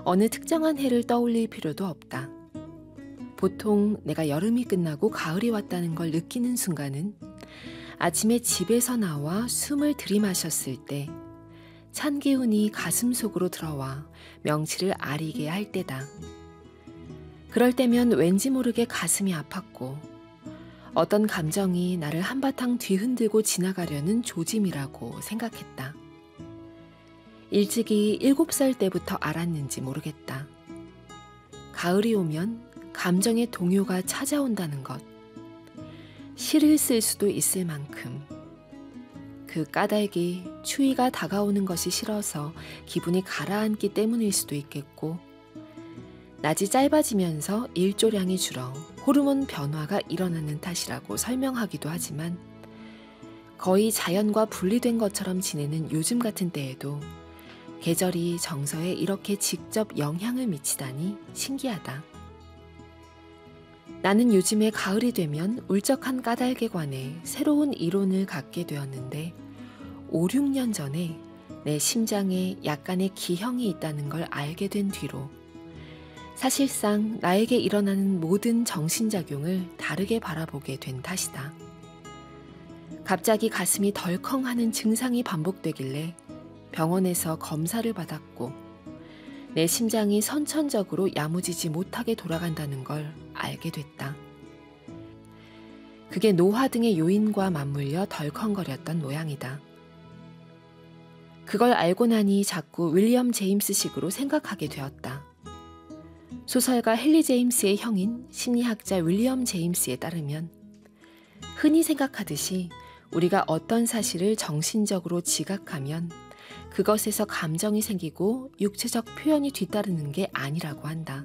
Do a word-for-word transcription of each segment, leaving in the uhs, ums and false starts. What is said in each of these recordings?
어느 특정한 해를 떠올릴 필요도 없다. 보통 내가 여름이 끝나고 가을이 왔다는 걸 느끼는 순간은 아침에 집에서 나와 숨을 들이마셨을 때 찬 기운이 가슴 속으로 들어와 명치를 아리게 할 때다. 그럴 때면 왠지 모르게 가슴이 아팠고 어떤 감정이 나를 한바탕 뒤흔들고 지나가려는 조짐이라고 생각했다. 일찍이 일곱 살 때부터 알았는지 모르겠다. 가을이 오면 감정의 동요가 찾아온다는 것. 시를 쓸 수도 있을 만큼 그 까닭이 추위가 다가오는 것이 싫어서 기분이 가라앉기 때문일 수도 있겠고, 낮이 짧아지면서 일조량이 줄어 호르몬 변화가 일어나는 탓이라고 설명하기도 하지만, 거의 자연과 분리된 것처럼 지내는 요즘 같은 때에도 계절이 정서에 이렇게 직접 영향을 미치다니 신기하다. 나는 요즘에 가을이 되면 울적한 까닭에 관해 새로운 이론을 갖게 되었는데, 오, 육 년 전에 내 심장에 약간의 기형이 있다는 걸 알게 된 뒤로 사실상 나에게 일어나는 모든 정신작용을 다르게 바라보게 된 탓이다. 갑자기 가슴이 덜컹하는 증상이 반복되길래 병원에서 검사를 받았고, 내 심장이 선천적으로 야무지지 못하게 돌아간다는 걸 알게 됐다. 그게 노화 등의 요인과 맞물려 덜컹거렸던 모양이다. 그걸 알고 나니 자꾸 윌리엄 제임스식으로 생각하게 되었다. 소설가 헨리 제임스의 형인 심리학자 윌리엄 제임스에 따르면 흔히 생각하듯이 우리가 어떤 사실을 정신적으로 지각하면 그것에서 감정이 생기고 육체적 표현이 뒤따르는 게 아니라고 한다.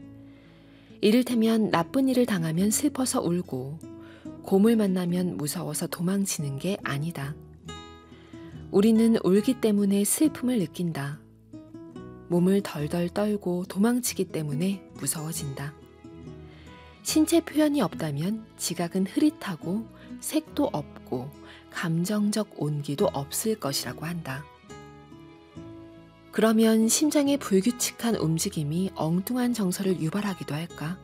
이를테면 나쁜 일을 당하면 슬퍼서 울고 곰을 만나면 무서워서 도망치는 게 아니다. 우리는 울기 때문에 슬픔을 느낀다. 몸을 덜덜 떨고 도망치기 때문에 무서워진다. 신체 표현이 없다면 지각은 흐릿하고 색도 없고 감정적 온기도 없을 것이라고 한다. 그러면 심장의 불규칙한 움직임이 엉뚱한 정서를 유발하기도 할까?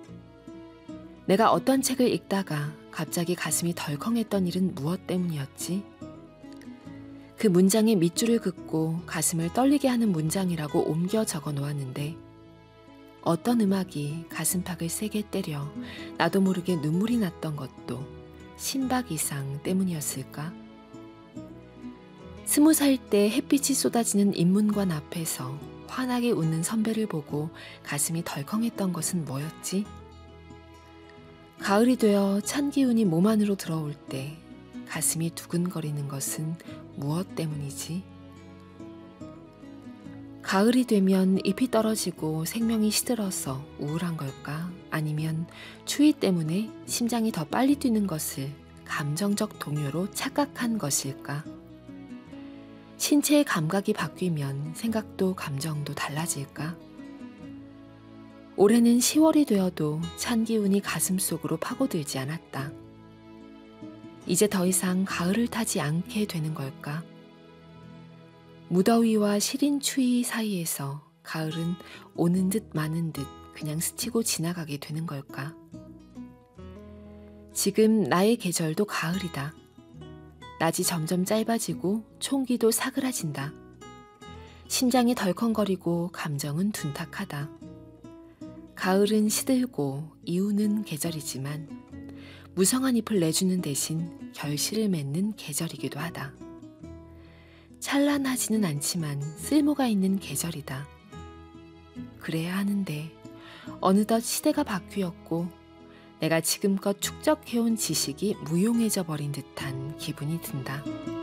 내가 어떤 책을 읽다가 갑자기 가슴이 덜컹했던 일은 무엇 때문이었지? 그 문장에 밑줄을 긋고 가슴을 떨리게 하는 문장이라고 옮겨 적어 놓았는데, 어떤 음악이 가슴팍을 세게 때려 나도 모르게 눈물이 났던 것도 심박 이상 때문이었을까? 스무 살 때 햇빛이 쏟아지는 인문관 앞에서 환하게 웃는 선배를 보고 가슴이 덜컹했던 것은 뭐였지? 가을이 되어 찬 기운이 몸 안으로 들어올 때 가슴이 두근거리는 것은 무엇 때문이지? 가을이 되면 잎이 떨어지고 생명이 시들어서 우울한 걸까? 아니면 추위 때문에 심장이 더 빨리 뛰는 것을 감정적 동요로 착각한 것일까? 신체의 감각이 바뀌면 생각도 감정도 달라질까? 올해는 시월이 되어도 찬 기운이 가슴속으로 파고들지 않았다. 이제 더 이상 가을을 타지 않게 되는 걸까? 무더위와 시린 추위 사이에서 가을은 오는 듯 마는 듯 그냥 스치고 지나가게 되는 걸까? 지금 나의 계절도 가을이다. 낮이 점점 짧아지고 총기도 사그라진다. 심장이 덜컹거리고 감정은 둔탁하다. 가을은 시들고 이우는 계절이지만 무성한 잎을 내주는 대신 결실을 맺는 계절이기도 하다. 찬란하지는 않지만 쓸모가 있는 계절이다. 그래야 하는데 어느덧 시대가 바뀌었고 내가 지금껏 축적해온 지식이 무용해져 버린 듯한 기분이 든다.